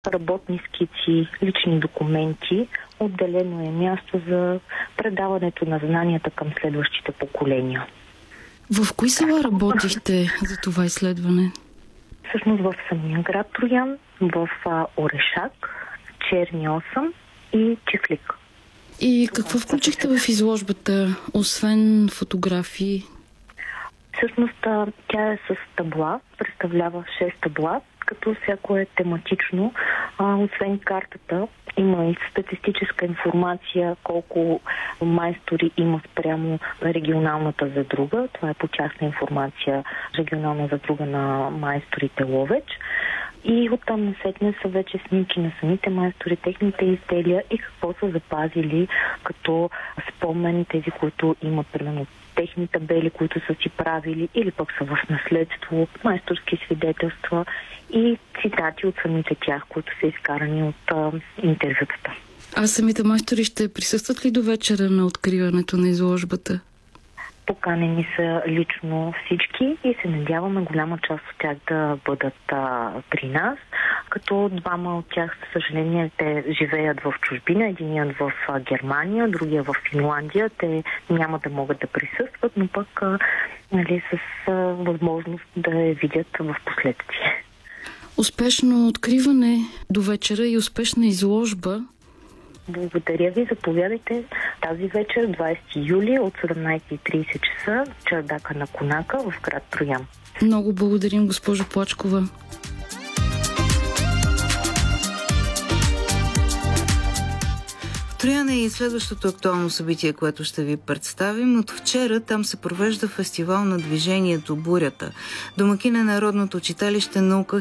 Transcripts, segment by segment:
работни скици, лични документи. Отделено е място за предаването на знанията към следващите поколения. В кои села работихте за това изследване? Всъщност в самия град Троян, в Орешак, Черни 8 и Чифлик. И какво включихте в изложбата, освен фотографии? Всъщност тя е с табла, представлява 6 табла, като всяко е тематично. Освен картата, има и статистическа информация колко майстори има спрямо регионалната задруга. Това е по частна информация, регионална задруга на майсторите Ловеч. И оттам насетне са вече снимки на самите майстори, техните изделия и какво са запазили като спомен, тези, които имат примерно техни табели, които са си правили или пък са в наследство, майсторски свидетелства и цитати от самите тях, които са изкарани от интервютата. А самите майстори ще присъстват ли до вечера на откриването на изложбата? Поканени са лично всички и се надяваме голяма част от тях да бъдат при нас, като двама от тях, със съжаление, те живеят в чужбина, единият в Германия, другия в Финландия. Те няма да могат да присъстват, но пък с възможност да я видят в последствие. Успешно откриване до вечера и успешна изложба. Благодаря ви. Заповядайте тази вечер, 20 юли от 17:30 часа, в чердака на Конака в град Троян. Много благодарим, госпожо Плачкова. Троян е и следващото актуално събитие, което ще ви представим. От вчера там се провежда фестивал на движението Бурята. Домакин е Народното читалище Наука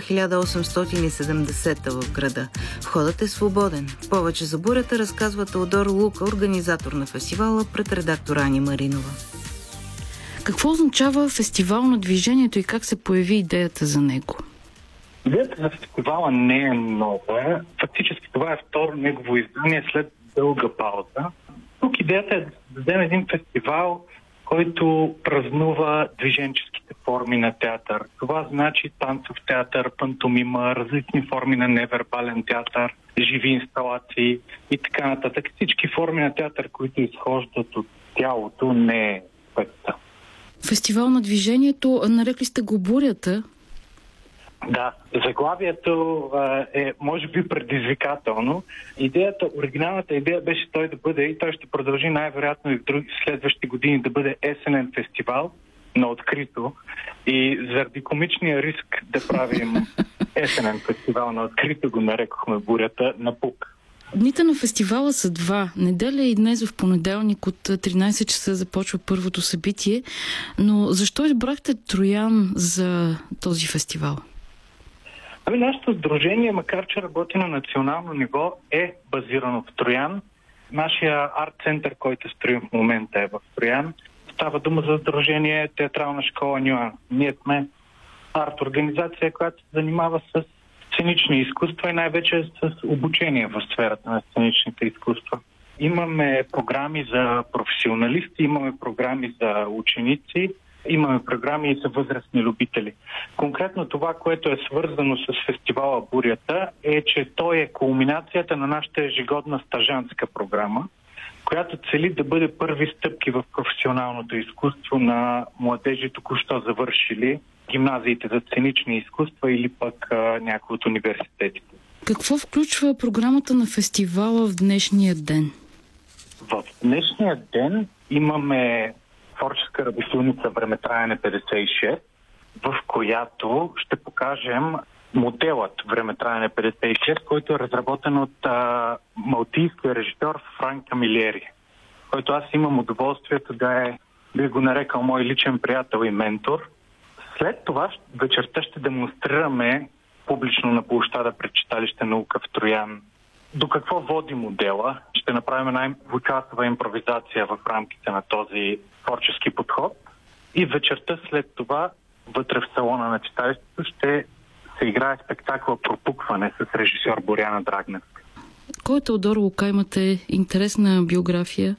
1870 в града. Входът е свободен. Повече за Бурята разказва Теодор Лука, организатор на фестивала, пред редактор Ани Маринова. Какво означава фестивал на движението и как се появи идеята за него? Идеята за фестивала не е нова. Фактически това е второ негово издание след дълга пауза. Тук идеята е да дадем един фестивал, който празнува движенческите форми на театър. Това значи танцов театър, пантомима, различни форми на невербален театър, живи инсталации и така нататък. Всички форми на театър, които изхождат от тялото, не е пътта. Фестивал на движението, нарекли сте го Бурята? Да, заглавието е може би предизвикателно. Оригиналната идея беше той да бъде, и той ще продължи най-вероятно и в други следващи години, да бъде есенен фестивал на открито. И заради комичния риск да правим есенен фестивал на открито, го нарекохме Бурята на пук. Дните на фестивала са два. Неделя и днес в понеделник от 13 часа започва първото събитие. Но защо избрахте Троян за този фестивал? Нашето сдружение, макар че работи на национално ниво, е базирано в Троян. Нашия арт-център, който строим в момента, е в Троян. Става дума за сдружение Театрална школа Нюанс. Ние сме арт-организация, която се занимава с сценични изкуства и най-вече с обучение в сферата на сценичните изкуства. Имаме програми за професионалисти, имаме програми за ученици, имаме програми и за възрастни любители. Конкретно това, което е свързано с фестивала Бурята, е, че той е кулминацията на нашата ежегодна стажантска програма, която цели да бъде първи стъпки в професионалното изкуство на младежи, току-що завършили гимназиите за сценични изкуства или пък някои от университетите. Какво включва програмата на фестивала в днешния ден? В днешния ден имаме творческа работилница Времетраене 56, в която ще покажем моделът Времетраене 56, който е разработен от малтийския режисьор Франк Камилиери, който аз имам удоволствието би го нарекал мой личен приятел и ментор. След това вечерта ще демонстрираме публично на площада пред читалище Наука в Троян до какво води модела. Ще направим най-участова импровизация в рамките на този творчески подход. И вечерта след това, вътре в салона на читалището, ще се играе спектакъл "Пропукване" с режисьор Боряна Драгневска. Кой е Теодор Лука? Имате интересна биография?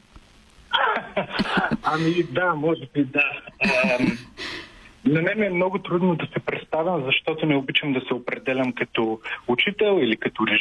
Да, може би да. На мен е много трудно да се представя представям, защото не обичам да се определям като учител или като режисьор.